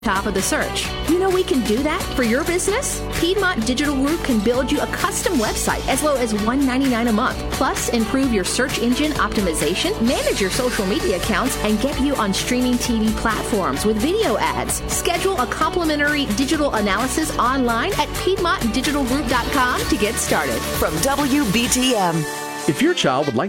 top of the search. You know we can do that for your business? Piedmont Digital Group can build you a custom website as low as $1.99 a month. Plus, improve your search engine optimization, manage your social media accounts, and get you on streaming TV platforms with video ads. Schedule a complimentary digital analysis online at PiedmontDigitalGroup.com to get started. From WBTM. If your child would like